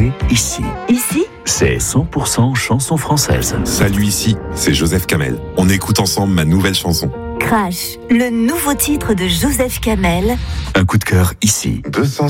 écoutez ici. Ici, c'est 100% chanson française. Salut, ici, c'est Joseph Kamel. On écoute ensemble ma nouvelle chanson. Crash, le nouveau titre de Joseph Kamel. Un coup de cœur ici. 200